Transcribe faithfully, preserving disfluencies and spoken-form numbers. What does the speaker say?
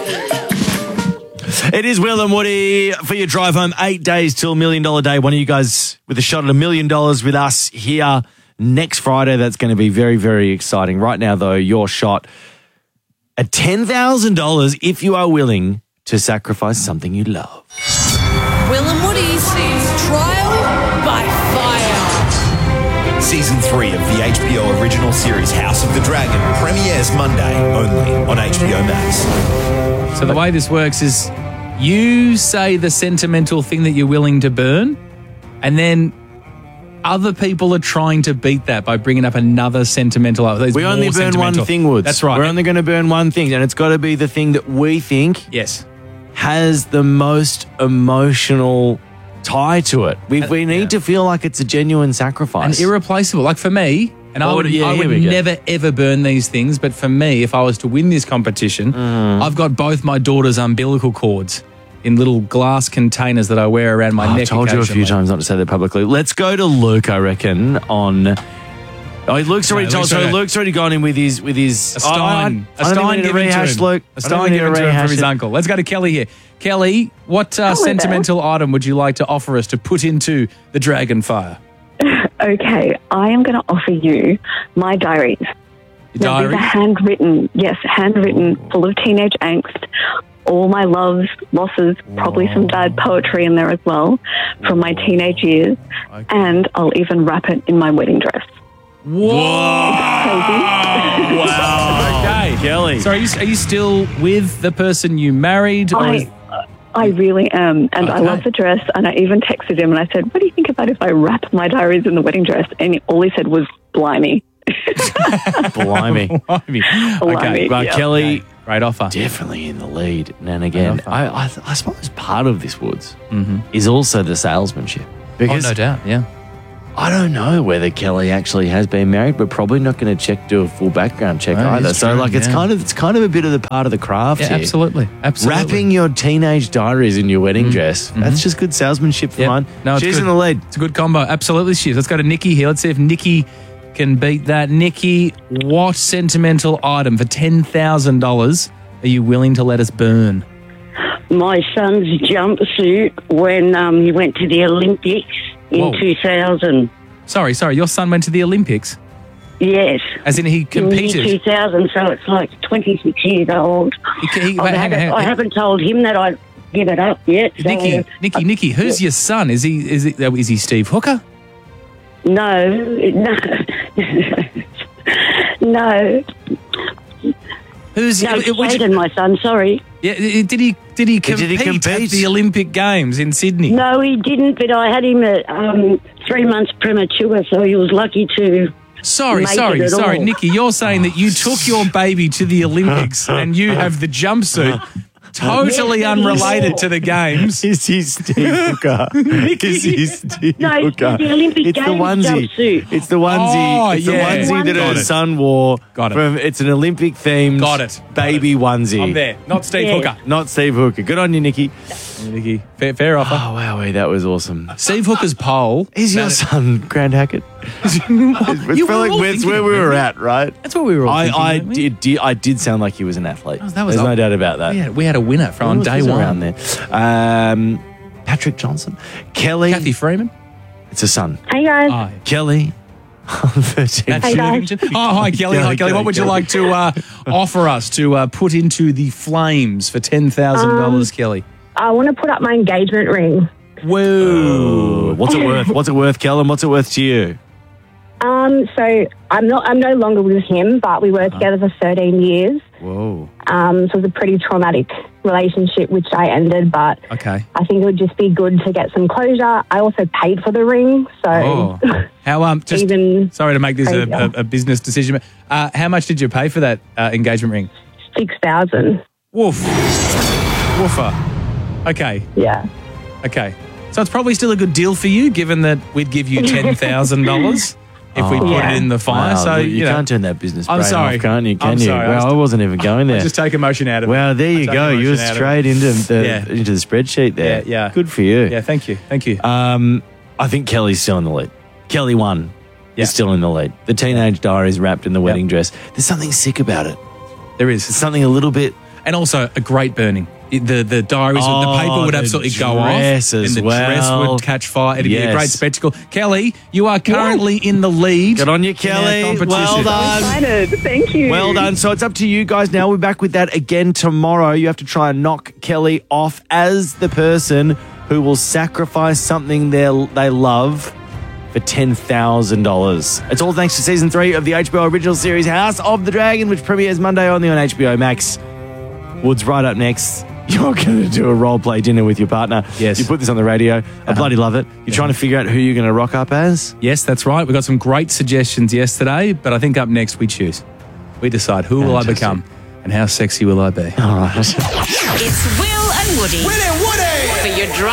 It is Will and Woody for your drive home. Eight days till Million Dollar Day. One of you guys with a shot at a million dollars with us here next Friday. That's going to be very, very exciting. Right now, though, your shot at ten thousand dollars if you are willing to sacrifice something you love. Will and Woody's Trial by Fire. Season three of the H B O original series House of the Dragon premieres Monday only on H B O Max. So the way this works is you say the sentimental thing that you're willing to burn, and then other people are trying to beat that by bringing up another sentimental. We only burn one thing, Woods. That's right. We're only going to burn one thing, and it's got to be the thing that we think yes. has the most emotional tie to it. We, we need yeah. to feel like it's a genuine sacrifice. And irreplaceable. Like for me, and I Oh, would, yeah, I here would we go. never, ever burn these things, but for me, if I was to win this competition, Mm. I've got both my daughter's umbilical cords in little glass containers that I wear around my I've neck told you a few occasionally. times not to say that publicly. Let's go to Luke, I reckon, on... Oh, Luke's already No, told. Luke's So already- Luke's already gone in with his with his A Stein. Oh, I- I a don't Stein think we need to given to rehash, him. Luke. A I don't Stein think we need given to him rehash from his it. uncle. Let's go to Kelly here. Kelly, what uh, Hello there. sentimental item would you like to offer us to put into the dragon fire? Okay, I am going to offer you my diaries. Your Now, these diary? are handwritten, yes, handwritten, full of teenage angst, all my loves, losses, probably some bad poetry in there as well from my teenage years, and I'll even wrap it in my wedding dress. Wow. Okay. Kelly. So are you, are you still with the person you married? Or is- I, I really am, and I Okay. love the dress, and I even texted him and I said, what do you think about if I wrap my diaries in the wedding dress? And all he said was, blimey. Blimey. Blimey. Okay. Blimey, Right, yeah. Kelly, Okay. Great offer. definitely in the lead. And again, Right offer. I, I, I suppose part of this, Woods, is also the salesmanship. Oh, Because no doubt. Yeah. I don't know whether Kelly actually has been married, but probably not going to check do a full background check No, either. it's So true, like it's yeah. kind of it's kind of a bit of the part of the craft Yeah, here. absolutely. Absolutely. Wrapping your teenage diaries in your wedding dress. That's just good salesmanship for Yeah. mine. No, it's She's good. in the lead. It's a good combo. Absolutely she is. Let's go to Nikki here. Let's see if Nikki can beat that. Nikki, what sentimental item for ten thousand dollars are you willing to let us burn? My son's jumpsuit when um, he went to the Olympics in Whoa. two thousand. Sorry, sorry. Your son went to the Olympics? Yes. As in he In competed? two thousand, so it's like twenty-six years old. He, he, I, wait, hang on, haven't, hang on. I haven't told him that I'd give it up yet. So, Nikki, Nikki, Nikki, who's your son? Is he is he, is he Steve Hooker? No, no. no. Who's No, it- which- Jaden, my son, sorry. yeah, did he did he compete, Did he at compete? the Olympic Games in Sydney? No, he didn't, but I had him at um, three months premature, so he was lucky to... Sorry, make sorry, it at sorry, all. Nikki. You're saying that you took your baby to the Olympics and you have the jumpsuit, totally Yes, unrelated yes. to the games. Is he Steve Hooker? Is he Steve No, it's Hooker? the Olympic it's the Games onesie. jumpsuit. It's the onesie. Oh, it's yeah. the onesie that Got her it. son wore. Got it. From, it's an Olympic themed Got it. baby onesie. I'm there, not Steve Yeah. Hooker. Not Steve Hooker. Good on you, Nikki. Nikki, fair, fair offer. Oh, wow, that was awesome. Steve Hooker's poll. Is your that- son Grant Hackett? You I were feel like all that's thinking where it, we were weren't at, right? That's what we were all I, thinking. I weren't we? did, did. I did sound like he was an athlete. Oh, that was There's all- no doubt about that. We had, we had a winner from Who on else day was one. around there. Um, Patrick Johnson, Kelly. Kathy Freeman. It's a son. Hey, guys. Hi. Kelly. thirteen. That's guys. Shirlington. Oh, hi, Kelly. Hi, Kelly, Kelly. What Kelly, would you Kelly. like to uh, offer us to uh, put into the flames for ten thousand dollars, Um, Kelly? I want to put up my engagement ring. Whoa. What's it worth? What's it worth, Kellen? What's it worth to you? Um, so I'm not. I'm no longer with him, but we were together for thirteen years. Whoa. Um, so it was a pretty traumatic relationship, which I ended. But Okay. I think it would just be good to get some closure. I also paid for the ring, so Oh. How, um, just, even sorry to make this a, crazier. a, a business decision, but uh, how much did you pay for that uh, engagement ring? six thousand. Woof. Woofer. Okay. Yeah. Okay. So it's probably still a good deal for you, given that we'd give you ten thousand dollars if we put Yeah. it in the fire. Wow, so, you, you, know, can't turn that business I'm brain sorry. off, can't you? Can I'm you? sorry. I Well, was- I wasn't even going there. just take emotion out of it. Wow, there you Take go. You're emotion out of straight it. into the Yeah. into the spreadsheet there. Yeah, yeah. Good for you. Yeah, thank you. Thank you. Um, I think Kelly's still in the lead. Kelly won. Yeah. Is still in the lead. The teenage diary is wrapped in the wedding dress. There's something sick about it. there is. There's something a little bit, And also a great burning. It- The the diaries, Oh, the paper would the absolutely go off, dress and as the dress well. would catch fire. It'd be a Yes. great spectacle. Kelly, you are currently in the lead. Good on you, in our Kelly. competition. Well done. Excited. Thank you. Well done. So it's up to you guys now. We're back with that again tomorrow. You have to try and knock Kelly off as the person who will sacrifice something they they love for ten thousand dollars. It's all thanks to season three of the H B O original series House of the Dragon, which premieres Monday only on H B O Max. Woods, right up next. You're going to do a role play dinner with your partner. Yes. You put this on the radio. I bloody love it. You're trying to figure out who you're going to rock up as. Yes, that's right. We got some great suggestions yesterday, but I think up next we choose. We decide who will I Fantastic. become and how sexy will I be. All right. It's Will and Woody. Will and Woody! For your drive.